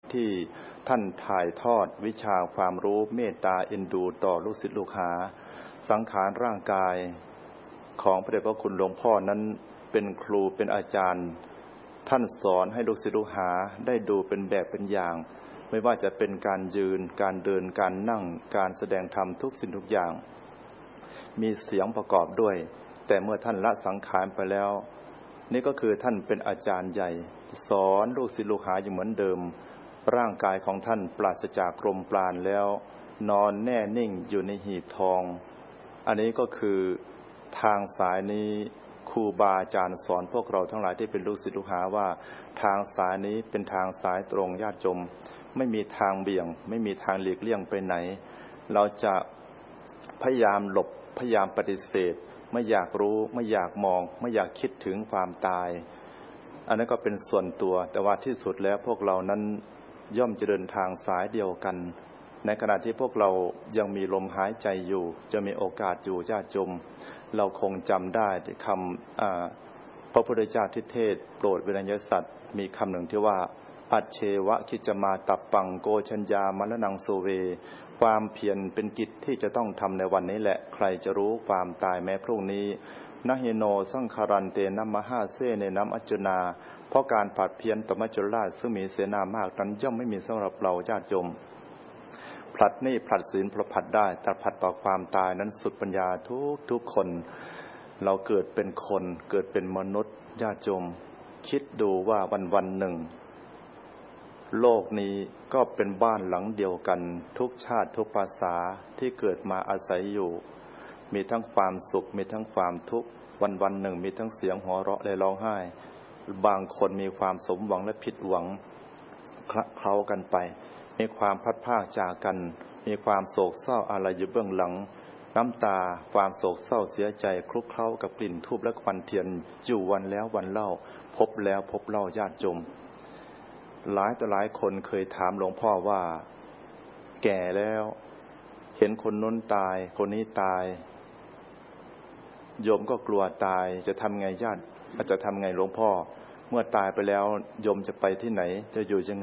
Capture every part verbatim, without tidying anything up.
ที่ท่านถ่ายทอดวิชาความรู้เมตตาเอ็นดูต่อลูกศิษย์ลูกหาสังขารร่างกายของพระเดชพระคุณหลวงพ่อนั้นเป็นครูเป็นอาจารย์ท่านสอนให้ลูกศิษย์ลูกหาได้ดูเป็นแบบเป็นอย่างไม่ว่าจะเป็นการยืนการเดินการนั่งการแสดงธรรมทุกสิ่งทุกอย่างมีเสียงประกอบด้วยแต่เมื่อท่านละสังขารไปแล้วนี่ก็คือท่านเป็นอาจารย์ใหญ่สอนลูกศิษย์ลูกหาอยู่เหมือนเดิมร่างกายของท่านปราศจากลมปราณแล้วนอนแน่นิ่งอยู่ในหีบทองอันนี้ก็คือทางสายนี้ครูบาอาจารย์สอนพวกเราทั้งหลายที่เป็นลูกศิษย์ลูกหาว่าทางสายนี้เป็นทางสายตรงญาติโยมไม่มีทางเบี่ยงไม่มีทางหลีกเลี่ยงไปไหนเราจะพยายามหลบพยายามปฏิเสธไม่อยากรู้ไม่อยากมองไม่อยากคิดถึงความตายอันนั้นก็เป็นส่วนตัวแต่ว่าที่สุดแล้วพวกเรานั้นย่อมจะเดินทางสายเดียวกันในขณะที่พวกเรายังมีลมหายใจอยู่จะมีโอกาสอยู่ญาติโยมเราคงจำได้คำพระพุทธเจ้าที่เทศโปรดเวรยสัตว์มีคำหนึ่งที่ว่าอัจเชวะคิจมาตับปังโกชัญญามรณังโสเวความเพียรเป็นกิจที่จะต้องทำในวันนี้แหละใครจะรู้ความตายแม้พรุ่งนี้นะเฮโนสังคารันเตนะมหาเสในน้ำอัจจนาเพราะการผัดเพียรต่อมัจจุราชซึ่งมีเสนามากนั้นย่อมไม่มีสำหรับเราญาติโยมผลัดนี่ผลัดศีลผลัดได้แต่ผลัดต่อความตายนั้นสุดปัญญาทุกทุกคนเราเกิดเป็นคนเกิดเป็นมนุษย์ญาติโยมคิดดูว่าวันวันหนึ่งโลกนี้ก็เป็นบ้านหลังเดียวกันทุกชาติทุกภาษาที่เกิดมาอาศัยอยู่มีทั้งความสุขมีทั้งความทุกข์วันวันหนึ่งมีทั้งเสียงหัวเราะและร้องไห้บางคนมีความสมหวังและผิดหวังคละเคล้ากันไปมีความพลัดพรากจากกันมีความโศกเศร้าอะไรอยู่เบื้องหลังน้ำตาความโศกเศร้าเสียใจคลุกเคล้ากับกลิ่นธูปและควันเทียนอยู่วันแล้ววันเล่าพบแล้วพบเล่าญาติโยมหลายต่อหลายคนเคยถามหลวงพ่อว่าแก่แล้วเห็นคนน้นตายคนนี้ตายโยมก็กลัวตายจะทำไงญาติจะทำไงหลวงพ่อเมื่อตายไปแล้วโยมจะไปที่ไหนจะอยู่ยังไง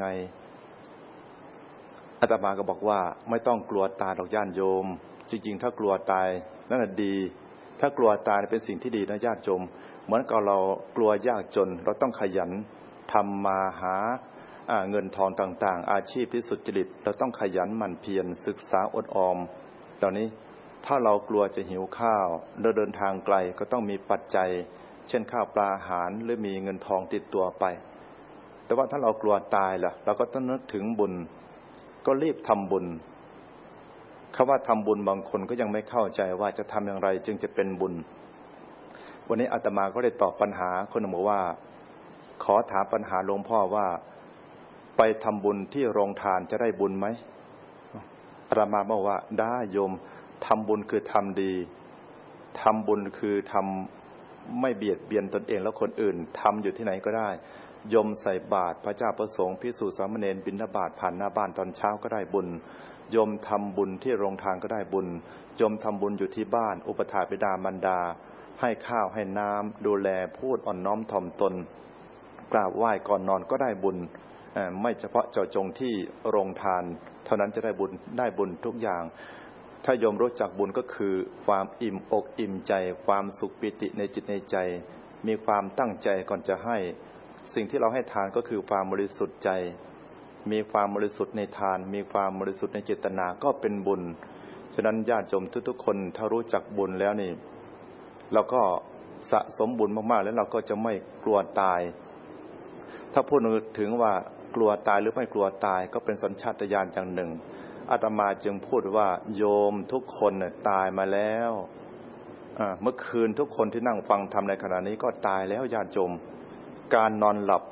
อาตมาก็บอกว่าไม่ต้องกลัวตายหรอกญาติโยมจริงๆถ้ากลัวตายนั่นแหละดีถ้ากลัวตายเป็นสิ่งที่ดีนะญาติโยมเหมือนกับเรากลัวยากจนเราต้องขยันทำมาหาเงินทองต่างๆอาชีพที่สุจริตเราต้องขยันหมั่นเพียรศึกษาอดออมเหล่านี้ถ้าเรากลัวจะหิวข้าวเราเดินทางไกลก็ต้องมีปัจจัยเช่นข้าวปลาอาหารหรือมีเงินทองติดตัวไปแต่ว่าถ้าเรากลัวตายล่ะเราก็ต้องนึกถึงบุญก็รีบทำบุญคำว่าทำบุญบางคนก็ยังไม่เข้าใจว่าจะทำอย่างไรจึงจะเป็นบุญวันนี้อาตมาก็ได้ตอบปัญหาคนหนึ่งบอกว่าขอถามปัญหาหลวงพ่อว่าไปทำบุญที่โรงทานจะได้บุญไหมอาตมาบอกว่าได้โยมทำบุญคือทำดีทำบุญคือทำไม่เบียดเบียนตนเองและคนอื่นทำอยู่ที่ไหนก็ได้โยมใส่บาตรพระเจ้าประสงค์ภิกษุสามเณรบิณฑบาตผ่านหน้าบ้านตอนเช้าก็ได้บุญโยมทำบุญที่โรงทานก็ได้บุญโยมทำบุญอยู่ที่บ้านอุปถากบิดามารดาให้ข้าวให้น้ำดูแลพูดอ่อนน้อมถ่อมตนกราบไหว้ก่อนนอนก็ได้บุญไม่เฉพาะเจาะจงที่โรงทานเท่านั้นจะได้บุญได้บุญทุกอย่างถ้าโยมรู้จักบุญก็คือความอิ่มอกอิ่มใจความสุขปิติในจิตในใจมีความตั้งใจก่อนจะให้สิ่งที่เราให้ทานก็คือความบริสุทธิ์ใจมีความบริสุทธิ์ในทานมีความบริสุทธิ์ในเจตนาก็เป็นบุญฉะนั้นญาติโยมทุกๆคนถ้ารู้จักบุญแล้วนี่เราก็สะสมบุญมากๆแล้วเราก็จะไม่กลัวตายถ้าพูดถึงว่ากลัวตายหรือไม่กลัวตายก็เป็นสัญชาตญาณอย่างหนึ่งอาตมาจึงพูดว่าโยมทุกคนเนี่ยตายมาแล้วเมื่อคืนทุกคนที่นั่งฟังธรรมในขณะนี้ก็ตายแล้วญาติโยมการนอนหลับ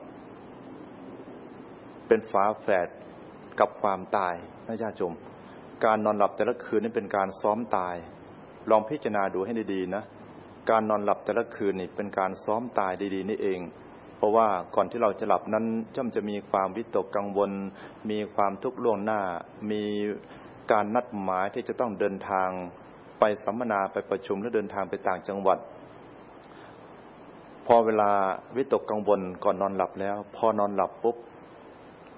เป็นฝาแฝดกับความตายนะญาติโยมการนอนหลับแต่ละคืนนี่เป็นการซ้อมตายลองพิจารณาดูให้ดีๆนะการนอนหลับแต่ละคืนนี่เป็นการซ้อมตายดีๆนี่เองเพราะว่าก่อนที่เราจะหลับนั้นย่อมจะมีความวิตกกังวลมีความทุกข์ล่วงหน้ามีการนัดหมายที่จะต้องเดินทางไปสัมมนาไปประชุมและเดินทางไปต่างจังหวัดพอเวลาวิตกกังวลก่อนนอนหลับแล้วพอนอนหลับปุ๊บ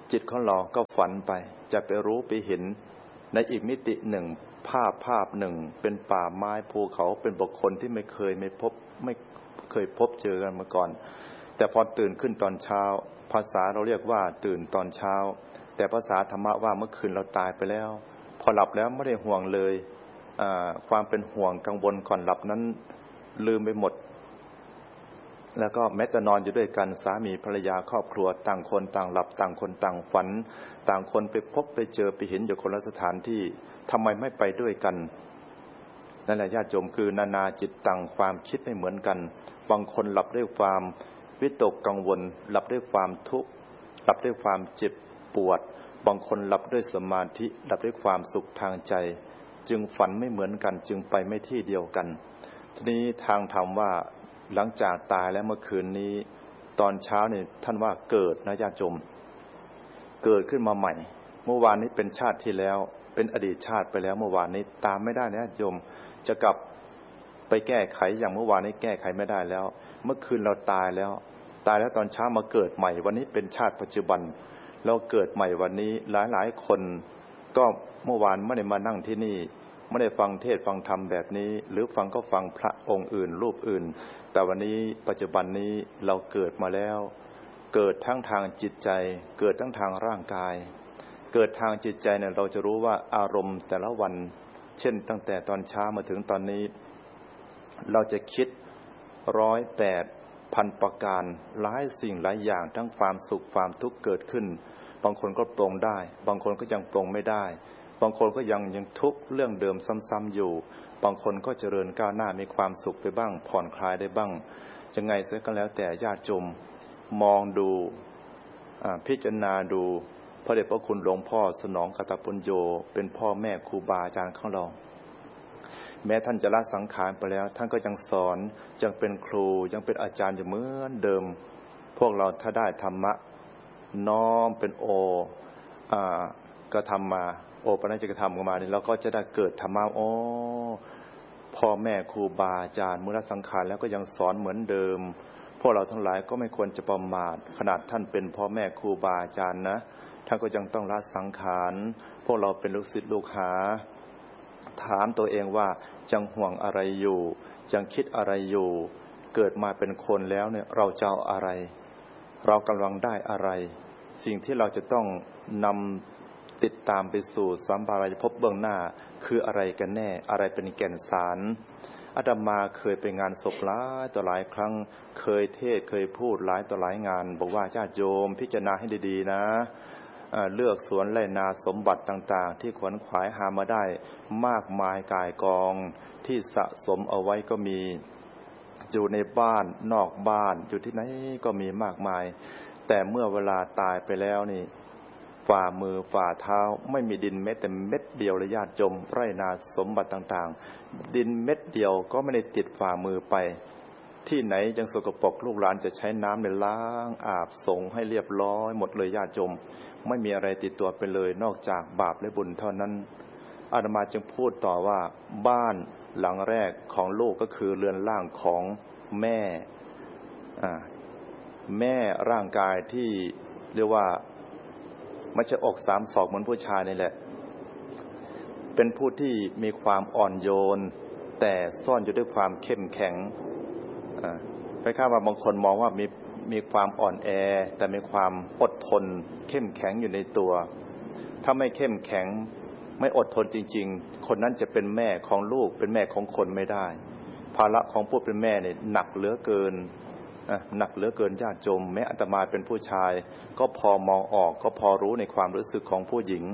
จิตของเราก็ฝันไปจะไปรู้ไปเห็นในอีกมิติหนึ่งภาพภาพหนึ่งเป็นป่าไม้ภูเขาเป็นบุคคลที่ไม่เคยไม่พบไม่เคยพบเจอกันมาก่อนแต่พอตื่นขึ้นตอนเช้าภาษาเราเรียกว่าตื่นตอนเช้าแต่ภาษาธรรมะว่าเมื่อคืนเราตายไปแล้วพอหลับแล้วไม่ได้ห่วงเลยความเป็นห่วงกังวลก่อนหลับนั้นลืมไปหมดแล้วก็แม้แต่นอนอยู่ด้วยกันสามีภรรยาครอบครัวต่างคนต่างหลับต่างคนต่างฝันต่างคนไปพบไปเจอไปเห็นอยู่คนละสถานที่ทำไมไม่ไปด้วยกันนั่นแหละญาติโยมคือนานาจิตต่างความคิดไม่เหมือนกันบางคนหลับด้วยความวิตกกังวลหลับด้วยความทุกข์หลับด้วยความเจ็บปวดบางคนหลับด้วยสมาธิหลับด้วยความสุขทางใจจึงฝันไม่เหมือนกันจึงไปไม่ที่เดียวกันทีนี้ทางธรรมว่าหลังจากตายแล้วเมื่อคืนนี้ตอนเช้าเนี่ยท่านว่าเกิดนะญาติโยมเกิดขึ้นมาใหม่เมื่อวานนี้เป็นชาติที่แล้วเป็นอดีตชาติไปแล้วเมื่อวานนี้ตามไม่ได้นะญาติโยมจะกลับไปแก้ไขอย่างเมื่อวานนี้แก้ไขไม่ได้แล้วเมื่อคืนเราตายแล้วตายแล้วตอนเช้ามาเกิดใหม่วันนี้เป็นชาติปัจจุบันเราเกิดใหม่วันนี้หลายๆคนก็เมื่อวานไม่ได้มานั่งที่นี่ไม่ได้ฟังเทศฟังธรรมแบบนี้หรือฟังก็ฟังพระองค์อื่นรูปอื่นแต่วันนี้ปัจจุบันนี้เราเกิดมาแล้วเกิดทั้งทางจิตใจเกิดทั้งทางร่างกายเกิดทางจิตใจเนี่ยเราจะรู้ว่าอารมณ์แต่ละวันเช่นตั้งแต่ตอนเช้ามาถึงตอนนี้เราจะคิดร้อยแปดพันประการหลายสิ่งหลายอย่างทั้งความสุขความทุกข์เกิดขึ้นบางคนก็ปรงได้บางคนก็ยังปรงไม่ได้บางคนก็ยังยังทุกข์เรื่องเดิมซ้ำๆอยู่บางคนก็เจริญก้าวหน้ามีความสุขไปบ้างผ่อนคลายได้บ้างยังไงเสียก็แล้วแต่ญาติโยมมองดูพิจารณาดูพระเดชพระคุณหลวงพ่อสนองกตปุญโญเป็นพ่อแม่ครูบาอาจารย์ของเราแม้ท่านจะละสังขารไปแล้วท่านก็ยังสอนยังเป็นครูยังเป็นอาจารย์อยู่เหมือนเดิมพวกเราถ้าได้ธรรมะน้อมเป็นโออ่ากระทำมาโอปัญญกระทำกันมาเนี่ยเราก็จะได้เกิดธรรมะโอ้พ่อแม่ครูบาอาจารย์มุละสังขารแล้วก็ยังสอนเหมือนเดิมพวกเราทั้งหลายก็ไม่ควรจะประมาทขนาดท่านเป็นพ่อแม่ครูบาอาจารย์นะท่านก็ยังต้องละสังขารพวกเราเป็นลูกศิษย์ลูกหาถามตัวเองว่าจังห่วงอะไรอยู่จังคิดอะไรอยู่เกิดมาเป็นคนแล้วเนี่ยเราจะเอาอะไรเรากำลังได้อะไรสิ่งที่เราจะต้องนำติดตามไปสู่สัมภารภพเบื้องหน้าคืออะไรกันแน่อะไรเป็นแก่นสารอาตมาเคยไปงานศพหลายต่อหลายครั้งเคยเทศเคยพูดหลายต่อหลายงานบอกว่าญาติโยมพิจารณาให้ดีๆนะเลือกสวนไร่นาสมบัติต่างๆที่ขวนขวายหามาได้มากมายกายกองที่สะสมเอาไว้ก็มีอยู่ในบ้านนอกบ้านอยู่ที่ไหนก็มีมากมายแต่เมื่อเวลาตายไปแล้วนี่ฝ่ามือฝ่าเท้าไม่มีดินแม้แต่เม็ดเดียวเลยญาติโยมไร่นาสมบัติต่างๆดินเม็ดเดียวก็ไม่ได้ติดฝ่ามือไปที่ไหนยังสกปรกลูกหลานจะใช้น้ำในล้างอาบสงให้เรียบร้อยหมดเลยญาติโยมไม่มีอะไรติดตัวไปเลยนอกจากบาปและบุญเท่านั้นอาตมาจึงพูดต่อว่าบ้านหลังแรกของลูกก็คือเรือนร่างของแม่อ่าแม่ร่างกายที่เรียกว่าไม่ใช่อกสามศอกเหมือนผู้ชายนี่แหละเป็นผู้ที่มีความอ่อนโยนแต่ซ่อนอยู่ด้วยความเข้มแข็งอ่าคล้ายๆว่าบางคนมองว่ามีมีความอ่อนแอแต่มีความอดทนเข้มแข็งอยู่ในตัวถ้าไม่เข้มแข็งไม่อดทนจริงๆคนนั้นจะเป็นแม่ของลูกเป็นแม่ของคนไม่ได้ภาระของผู้เป็นแม่เนี่ยหนักเหลือเกินหนักเหลือเกินญาติโยมแม้อาตมาเป็นผู้ชายก็พอมองออกก็พอรู้ในความรู้สึกของผู้หญิง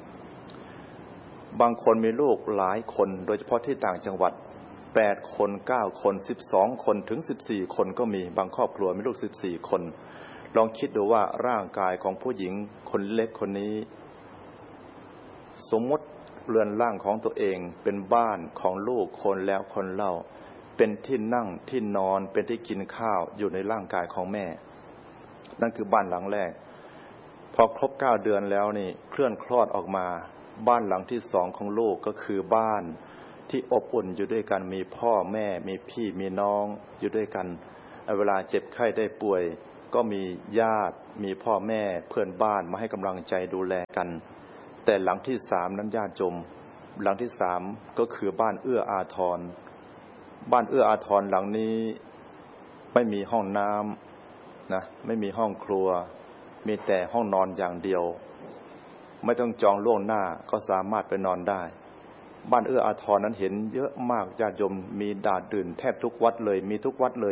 บางคนมีลูกหลายคนโดยเฉพาะที่ต่างจังหวัดแปดคนเก้าคนสิบสองคนถึงสิบสี่คนก็มีบางครอบครัวมีลูกสิบสี่คนลองคิดดูว่าร่างกายของผู้หญิงคนเล็กคนนี้สมมติเรือนร่างของตัวเองเป็นบ้านของลูกคนแล้วคนเล่าเป็นที่นั่งที่นอนเป็นที่กินข้าวอยู่ในร่างกายของแม่นั่นคือบ้านหลังแรกพอครบเก้าเดือนแล้วนี่เคลื่อนคลอดออกมาบ้านหลังที่สองของลูกก็คือบ้านที่อบอุ่นอยู่ด้วยกันมีพ่อแม่มีพี่มีน้องอยู่ด้วยกันเวลาเจ็บไข้ได้ป่วยก็มีญาติมีพ่อแม่เพื่อนบ้านมาให้กำลังใจดูแลกันแต่หลังที่สามนั้นญาติโยมหลังที่สามก็คือบ้านเอื้ออาทรบ้านเอื้ออาทรหลังนี้ไม่มีห้องน้ำนะไม่มีห้องครัวมีแต่ห้องนอนอย่างเดียวไม่ต้องจองล่วงหน้าก็สามารถไปนอนได้บ้านเอื้ออาทรนั้นเห็นเยอะมากญาติโยมมีดาดดื่นแทบทุกวัดเลยมีทุกวัดเลย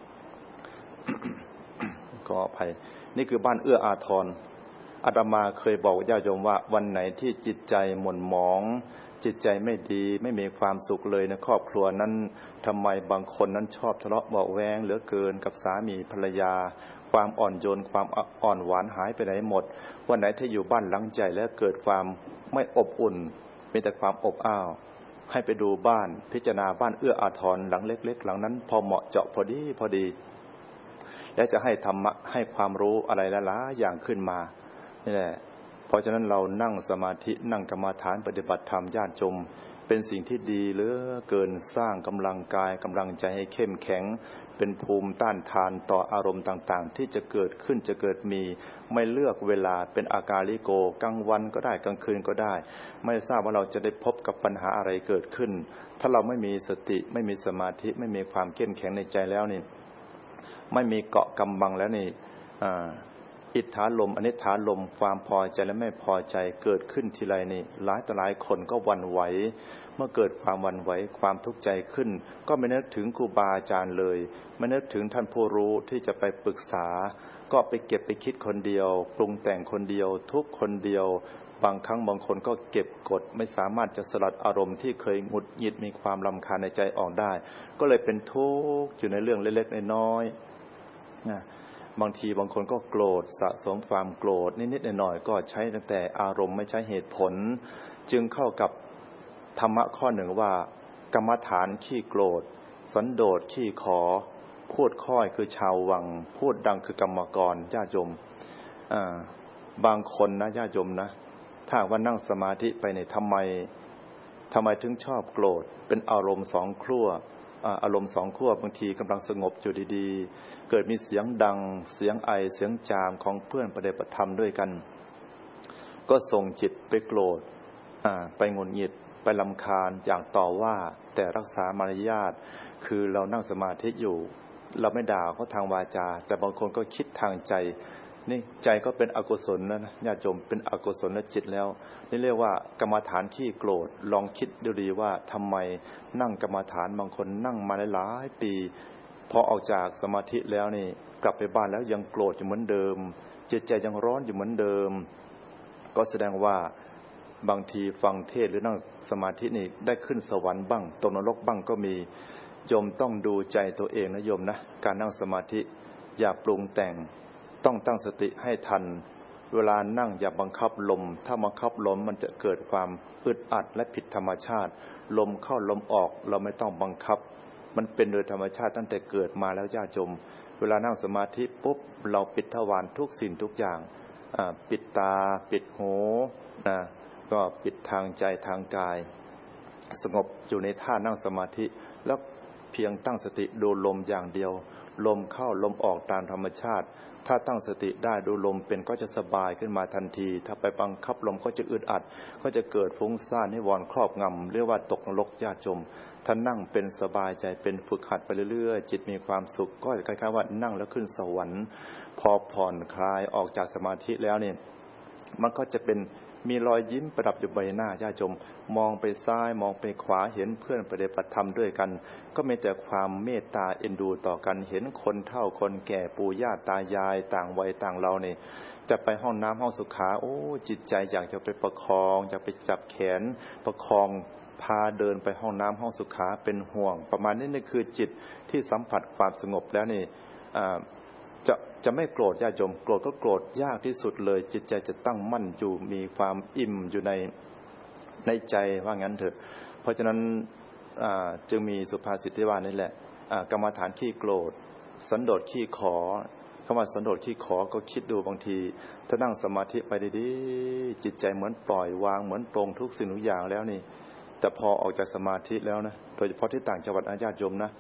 ขออภัยนี่คือบ้านเอื้ออาทรอาตมาเคยบอกญาติโยมว่าวันไหนที่จิตใจหม่นหมองจิตใจไม่ดีไม่มีความสุขเลยในครอบครัวนั้นทำไมบางคนนั้นชอบทะเลาะเบาะแว้งเหลือเกินกับสามีภรรยาความอ่อนโยนความอ่อนหวานหายไปไหนหมดวันไหนที่อยู่บ้านหลังใจแล้วเกิดความไม่อบอุ่นมีแต่ความอบอ้าวให้ไปดูบ้านพิจารณาบ้านเอื้ออาทรหลังเล็กๆหลังนั้นพอเหมาะเจาะพอดีพอดีและจะให้ธรรมะให้ความรู้อะไรหลายๆอย่างขึ้นมานี่แหละเพราะฉะนั้นเรานั่งสมาธินั่งกรรมฐานปฏิบัติธรรมญาติโยมเป็นสิ่งที่ดีเหลือเกินสร้างกำลังกายกำลังใจให้เข้มแข็งเป็นภูมิต้านทานต่ออารมณ์ต่างๆที่จะเกิดขึ้นจะเกิดมีไม่เลือกเวลาเป็นอากาลิโกกลางวันก็ได้กลางคืนก็ได้ไม่ทราบว่าเราจะได้พบกับปัญหาอะไรเกิดขึ้นถ้าเราไม่มีสติไม่มีสมาธิไม่มีความเข้มแข็งในใจแล้วนี่ไม่มีเกาะกำบังแล้วนี่อิทธาลมอนิธาลมความพอใจและไม่พอใจเกิดขึ้นทีไรนี่หลายต่อหลายคนก็หวั่นไหวเมื่อเกิดความหวั่นไหวความทุกข์ใจขึ้นก็ไม่นึกถึงครูบาอาจารย์เลยไม่นึกถึงท่านผู้รู้ที่จะไปปรึกษาก็ไปเก็บไปคิดคนเดียวปรุงแต่งคนเดียวทุกคนเดียวบางครั้งบางคนก็เก็บกดไม่สามารถจะสลัดอารมณ์ที่เคยหงุดหงิดมีความรำคาญในใจออกได้ก็เลยเป็นทุกข์อยู่ในเรื่องเล็กๆน้อยๆนะบางทีบางคนก็โกรธสะสมความโกรธนิดๆหน่อยๆก็ใช้ตั้งแต่อารมณ์ไม่ใช้เหตุผลจึงเข้ากับธรรมะข้อหนึ่งว่ากรรมฐานขี้โกรธสันโดษขี้ขอพูดค่อยคือชาววังพูดดังคือกรรมกรญาติโยมบางคนนะญาติโยมนะถ้าว่านั่งสมาธิไปเนี่ยทำไมทำไมถึงชอบโกรธเป็นอารมณ์สองขั้วอารมณ์สองขั้วบางทีกำลังสงบอยู่ดีๆเกิดมีเสียงดังเสียงไอเสียงจามของเพื่อนปฏิบัติธรรมด้วยกันก็ส่งจิตไปโกรธไปหงุดหงิดไปรำคาญอย่างต่อว่าแต่รักษามารยาทคือเรานั่งสมาธิอยู่เราไม่ด่าเขาทางวาจาแต่บางคนก็คิดทางใจนี่ใจก็เป็นอกุศลแล้วนะญาติโยมเป็นอกุศลจิตแล้วนี่เรียกว่ากรรมฐานขี้โกรธลองคิดดูดีว่าทำไมนั่งกรรมฐานบางคนนั่งมาหลายๆปีพอออกจากสมาธิแล้วนี่กลับไปบ้านแล้วยังโกรธอยู่เหมือนเดิมจิตใจยังร้อนอยู่เหมือนเดิมก็แสดงว่าบางทีฟังเทศหรือนั่งสมาธินี่ได้ขึ้นสวรรค์บ้างตกนรกบ้างก็มีโยมต้องดูใจตัวเองนะโยมนะการนั่งสมาธิอย่าปรุงแต่งต้องตั้งสติให้ทันเวลานั่งอย่าบังคับลมถ้าบังคับลมมันจะเกิดความอึดอัดและผิดธรรมชาติลมเข้าลมออกเราไม่ต้องบังคับมันเป็นโดยธรรมชาติตั้งแต่เกิดมาแล้วญาติโยมเวลานั่งสมาธิปุ๊บเราปิดทวารทุกสิ่งทุกอย่างปิดตาปิดหูนะก็ปิดทางใจทางกายสงบอยู่ในท่านั่งสมาธิแล้วเพียงตั้งสติดูลมอย่างเดียวลมเข้าลมออกตามธรรมชาติถ้าตั้งสติได้ดูลมเป็นก็จะสบายขึ้นมาทันทีถ้าไปบังคับลมก็จะอึดอัดก็จะเกิดฟุ้งซ่านนิวรณ์ครอบงำเรียกว่าตกนรกญาติโยมถ้านั่งเป็นสบายใจเป็นฝึกหัดไปเรื่อยๆจิตมีความสุขก็คล้ายๆว่านั่งแล้วขึ้นสวรรค์พอผ่อนคลายออกจากสมาธิแล้วเนี่ยมันก็จะเป็นมีรอยยิ้มประดับอยู่ใบหน้าญาติโยมมองไปซ้ายมองไปขวาเห็นเพื่อนปฏิบัติธรรมด้วยกันก็มีแต่ความเมตตาเอ็นดูต่อกันเห็นคนเฒ่าคนแก่ปู่ย่าตายายต่างวัยต่างเราเนี่ยจะไปห้องน้ำห้องสุขาโอ้จิตใจอยากจะไปประคองอยากไปจับแขนประคองพาเดินไปห้องน้ำห้องสุขาเป็นห่วงประมาณนี้นี่คือจิตที่สัมผัสความสงบแล้วนี่จะจะไม่โกรธญาติโยมโกรธก็โกรธยากที่สุดเลยจิตใจจะตั้งมั่นอยู่มีความอิ่มอยู่ในในใจว่างั้นเถอะเพราะฉะนั้นจึงมีสุภาษิตที่ว่านี่แหละกรรมฐานขี้โกรธสันโดษขี้ขอคำว่าสันโดษขี้ขอก็คิดดูบางทีถ้านั่งสมาธิไปดีๆจิตใจเหมือนปล่อยวางเหมือนปรงทุกสิ่งทุกอย่างแล้วนี่แต่พอออกจากสมาธิแล้วนะโดยเฉพาะที่ต่างจังหวัดญาติโยมนะ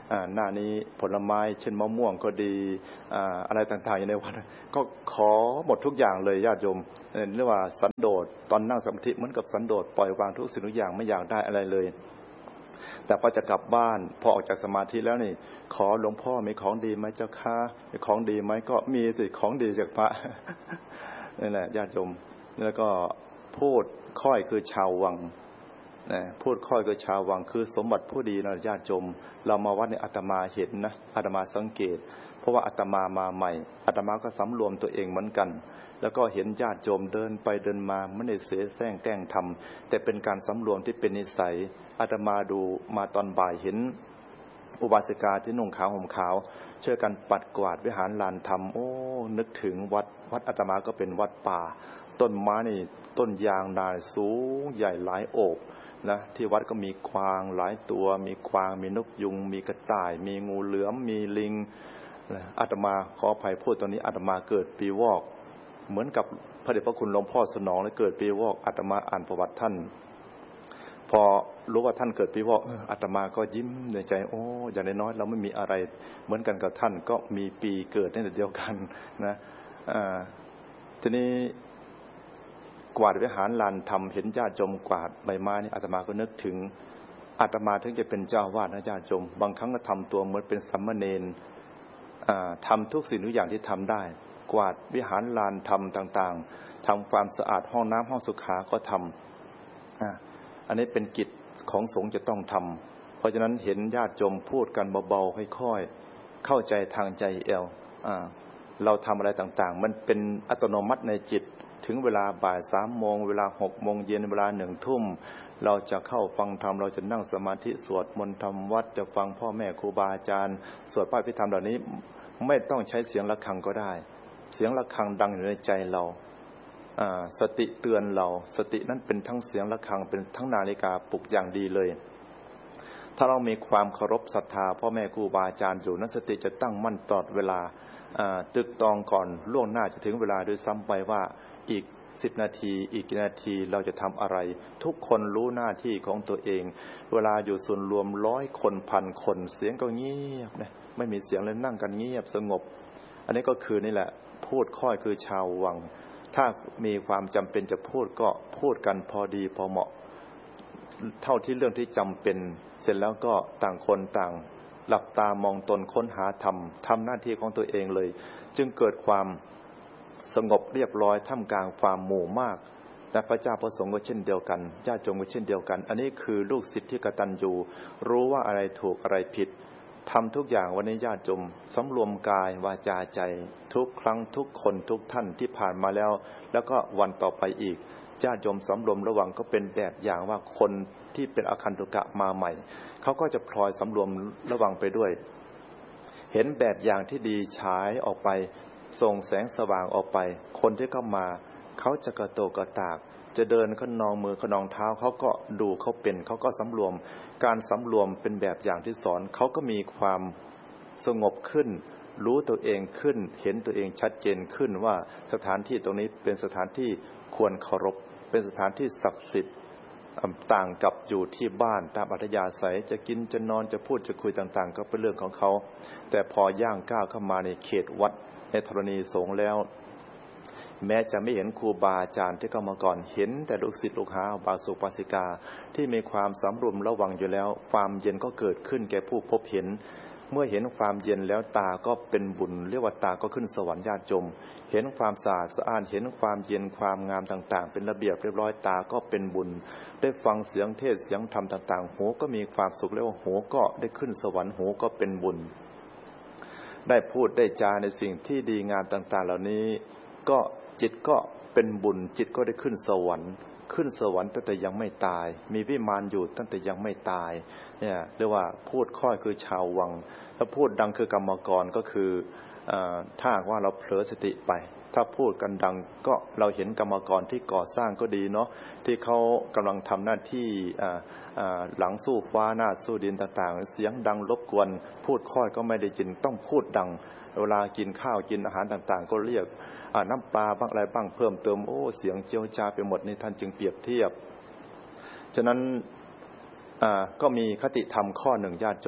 หน้านี้ผลไม้เช่นมะม่วงก็ดีอะไรต่างๆอยู่ในวัดก็ขอหมดทุกอย่างเลยญาติโยมเรียกว่าสันโดษตอนนั่งสมาธิเหมือนกับสันโดษปล่อยวางทุกสิ่งทุกอย่างไม่อยากได้อะไรเลยแต่พอจะกลับบ้านพอออกจากสมาธิแล้วนี่ขอหลวงพ่อมีของดีไหมเจ้าค่ะมีของดีไหมก็มีสิของดีจากพระนี่แหละญาติโยมแล้วก็พูดค่อยคือชาววังนะพูดค่อยคือชาววังคือสมบัติผู้ดีนะญาติโยมเรามาวัดในอาตมาเห็นนะอาตมาสังเกตเพราะว่าอาตมามาใหม่อาตมาก็สำรวมตัวเองเหมือนกันแล้วก็เห็นญาติโยมเดินไปเดินมาไม่ได้เสแสร้งแกล้งทำแต่เป็นการสำรวมที่เป็นนิสัยอาตมาดูมาตอนบ่ายเห็นอุบาสิกาที่นุ่งขาวห่มขาวช่วยกันปัดกวาดวิหารลานธรรมโอ้นึกถึงวัดวัดอาตมาก็เป็นวัดป่าต้นไม้นี่ต้นยางนาสูงใหญ่หลายโอบนะที่วัดก็มีกวางหลายตัวมีกวางมีนกยุงมีกระต่ายมีงูเหลือมมีลิงอาตมาขออภัยพูดตอนนี้อาตมาเกิดปีวอกเหมือนกับพระเดชพระคุณหลวงพ่อสนองเลยเกิดปีวอกอาตมาอ่านประวัติท่านพอรู้ว่าท่านเกิดปีวอกอาตมาก็ยิ้มในใจโอ้อย่างน้อยเราไม่มีอะไรเหมือนกันกับท่านก็มีปีเกิดในเดียวกันนะอ่าทีนี้กวาดวิหารลานธรรมเห็นญาติโยมกวาดใบไม้นี่อาตมาก็นึกถึงอาตมาถึงจะเป็นเจ้าวาดนะญาติโยมบางครั้งก็ทำตัวเหมือนเป็นสัมมเนรทำทุกสิ่งทุกอย่างที่ทำได้กวาดวิหารลานธรรมต่างๆทำความสะอาดห้องน้ำห้องสุขาก็ทำอ่าอันนี้เป็นกิจของสงฆ์จะต้องทำเพราะฉะนั้นเห็นญาติโยมพูดกันเบาๆค่อยๆเข้าใจทางใจเอวเราทำอะไรต่างๆมันเป็นอัตโนมัติในจิตถึงเวลาบ่ายสามโมงเวลาหกโมงเย็นเวลาหนึ่งทุ่มเราจะเข้าฟังธรรมเราจะนั่งสมาธิสวดมนต์ทำวัดจะฟังพ่อแม่ครูบาอาจารย์สวดพระอภิธรรมเหล่านี้ไม่ต้องใช้เสียงะระฆังก็ได้เสียงะระฆังดังอยู่ในใจเราสติเตือนเราสตินั้นเป็นทั้งเสียงะระฆังเป็นทั้งนาฬิกาปลุกอย่างดีเลยถ้าเรามีความเคารพศรัทธาพ่อแม่ครูบาอาจารย์อยู่นั้นสติจะตั้งมั่นตลอดเวลาตึกตองก่อนล่วงหน้าจะถึงเวลาโดยซ้ำไปว่าอีกสิบนาทีอีกกี่นาทีเราจะทำอะไรทุกคนรู้หน้าที่ของตัวเองเวลาอยู่ส่วนรวมร้อยคนพันคนเสียงก็เงียบนะไม่มีเสียงเลยนั่งกันเงียบสงบอันนี้ก็คือนี่แหละพูดค่อยคือชาววังถ้ามีความจำเป็นจะพูดก็พูดกันพอดีพอเหมาะเท่าที่เรื่องที่จำเป็นเสร็จแล้วก็ต่างคนต่างหลับตามองตนค้นหาธรรมทำหน้าที่ของตัวเองเลยจึงเกิดความสงบเรียบร้อยท่ามกลางความหมู่มากและพระเจ้าพระสงฆ์ก็เช่นเดียวกันญาติโยมก็เช่นเดียวกันอันนี้คือลูกศิษย์ที่กตัญญูรู้ว่าอะไรถูกอะไรผิดทำทุกอย่างวันนี้ญาติโยมสำรวมกายวาจาใจทุกครั้งทุกคนทุกท่านที่ผ่านมาแล้วแล้วก็วันต่อไปอีกญาติโยมสำรวมระวังก็เป็นแบบอย่างว่าคนที่เป็นอคันตุกะมาใหม่เขาก็จะพลอยสำรวมระวังไปด้วยเห็นแบบอย่างที่ดีฉายออกไปส่งแสงสว่างออกไปคนที่เข้ามาเขาจะกระโตกกระตากจะเดินขนองมือขนองเท้าเขาก็ดูเขาเป็นเขาก็สำรวมการสำรวมเป็นแบบอย่างที่สอนเขาก็มีความสงบขึ้นรู้ตัวเองขึ้นเห็นตัวเองชัดเจนขึ้นว่าสถานที่ตรงนี้เป็นสถานที่ควรเคารพเป็นสถานที่ศักดิ์สิทธิ์ต่างกับอยู่ที่บ้านตามอัธยาศัยจะกินจะนอนจะพูดจะคุยต่างๆก็เป็นเรื่องของเขาแต่พอย่างก้าวเข้ามาในเขตวัดในธรณีสงฆ์แล้วแม้จะไม่เห็นครูบาอาจารย์ที่เข้ามาก่อนเห็นแต่ลูกศิษย์ลูกหาบาสุปาสิกาที่มีความสำรวมระวังอยู่แล้วความเย็นก็เกิดขึ้นแก่ผู้พบเห็นเมื่อเห็นความเย็นแล้วตาก็เป็นบุญเรียกว่าตาก็ขึ้นสวรรค์ญาติโยมเห็นความสะอาดสะอ้านเห็นความเย็นความงามต่างๆเป็นระเบียบเรียบร้อยตาก็เป็นบุญได้ฟังเสียงเทศเสียงธรรมต่างๆหูก็มีความสุขแล้วหูก็ได้ขึ้นสวรรค์หูก็เป็นบุญได้พูดได้จาในสิ่งที่ดีงามต่างๆเหล่านี้ก็จิตก็เป็นบุญจิตก็ได้ขึ้นสวรรค์ขึ้นสวรรค์ตั้งแต่ยังไม่ตายมีวิมานอยู่ตั้งแต่ยังไม่ตายเนี่ยเรียกว่าพูดค่อยคือชาววังถ้าพูดดังคือกรรมกรก็คือถ้าว่าเราเผลอสติไปถ้าพูดกันดังก็เราเห็นกรรมกรที่ก่อสร้างก็ดีเนาะที่เขากำลังทำหน้าที่หลังสู้ฟ้าหน้าสู้ดินต่างๆเสียงดังรบกวนพูดค่อยก็ไม่ได้ยินต้องพูดดังเวลากินข้าวกินอาหารต่างๆก็เรียกน้ำปลาบ้างอะไรบ้างเพิ่มเติมโอ้เสียงเจียวจ้าไปหมดนี่ท่านจึงเปรียบเทียบฉะนั้นก็มีคติธรรมข้อหนึ่งญาติโยม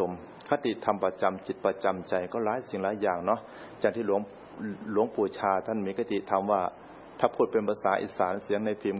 คติธรรมประจำจิตประจำใจก็หลายสิ่งหลายอย่างเนาะจากที่หลวงหลวงปู่ชาท่านมีคติธรรมว่าถ้าพูดเป็นภาษาอีสานเสียงในพิมพ์